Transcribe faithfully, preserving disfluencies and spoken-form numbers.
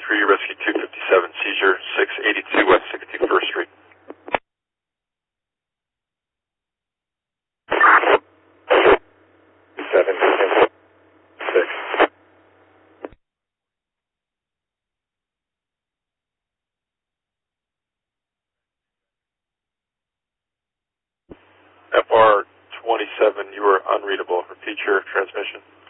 three, Rescue two fifty-seven, seizure six eighty-two West sixty-first Street. seven, six. F R twenty-seven, you were unreadable. Repeat your transmission.